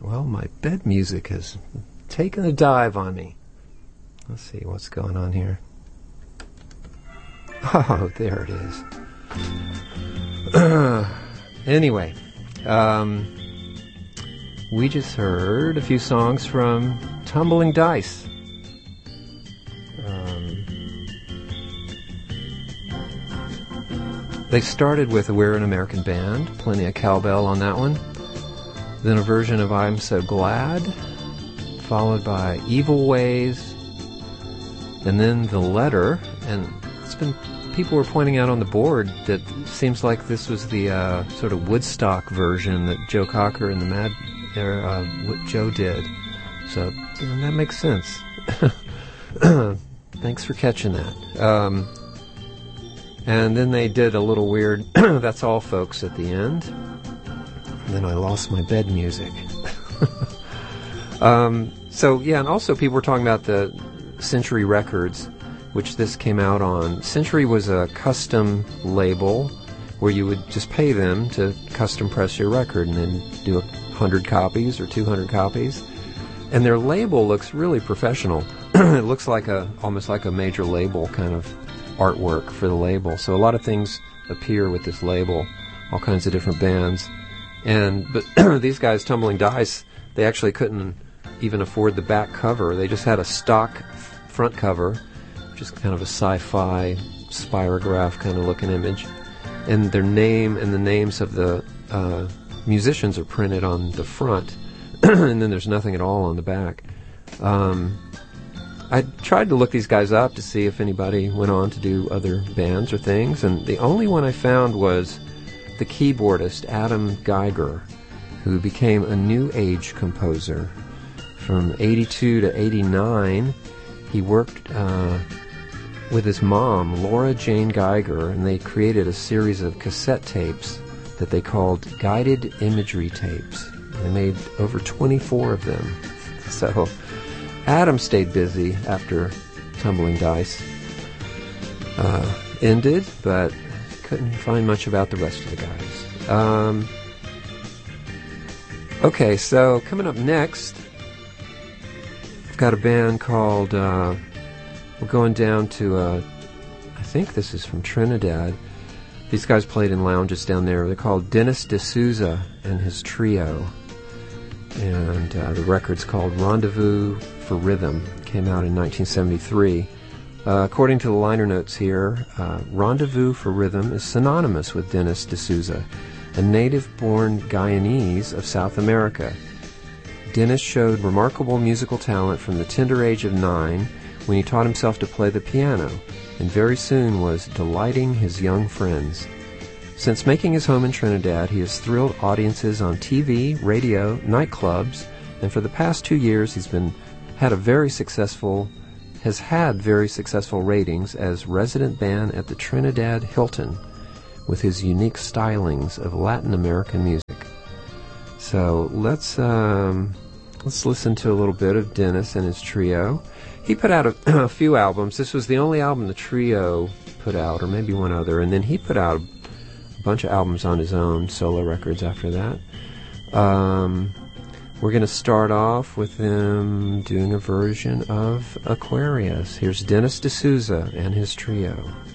Well, my bed music has taken a dive on me. Let's see what's going on here. Oh, there it is. Anyway, we just heard a few songs from Tumbling Dice. They started with We're an American Band, plenty of cowbell on that one. Then a version of I'm So Glad, followed by Evil Ways, and then The Letter. And it's been, people were pointing out on the board that it seems like this was the sort of Woodstock version that Joe Cocker and the what Joe did. So that makes sense. Thanks for catching that. And then they did a little weird That's All Folks at the end. And then I lost my bed music. So, yeah, and also people were talking about the Century Records, which this came out on. Century was a custom label where you would just pay them to custom press your record and then do 100 copies or 200 copies. And their label looks really professional. It looks like almost like a major label kind of artwork for the label. So a lot of things appear with this label, all kinds of different bands. But these guys, Tumbling Dice, they actually couldn't even afford the back cover. They just had a stock front cover, which is kind of a sci-fi spirograph kind of looking image. And their name and the names of the musicians are printed on the front, and then there's nothing at all on the back. I tried to look these guys up to see if anybody went on to do other bands or things, and the only one I found was the keyboardist Adam Geiger, who became a new age composer. From 82 to 89, he worked with his mom, Laura Jane Geiger, and they created a series of cassette tapes that they called guided imagery tapes. They made over 24 of them. So Adam stayed busy after Tumbling Dice ended, but couldn't find much about the rest of the guys. Okay, so coming up next, I've got a band called, we're going down to, I think this is from Trinidad. These guys played in lounges down there. They're called Dennis D'Souza and his trio. And the record's called Rendezvous for Rhythm. Came out in 1973. According to the liner notes here, Rendezvous for Rhythm is synonymous with Dennis D'Souza, a native-born Guyanese of South America. Dennis showed remarkable musical talent from the tender age of 9 when he taught himself to play the piano, and very soon was delighting his young friends. Since making his home in Trinidad, he has thrilled audiences on TV, radio, nightclubs, and for the past 2 years he's had very successful ratings as resident band at the Trinidad Hilton with his unique stylings of Latin American music. So let's listen to a little bit of Dennis and his trio. He put out a few albums. This was the only album the trio put out, or maybe one other, and then he put out a bunch of albums on his own, solo records after that. We're going to start off with him doing a version of Aquarius. Here's Dennis D'Souza and his trio.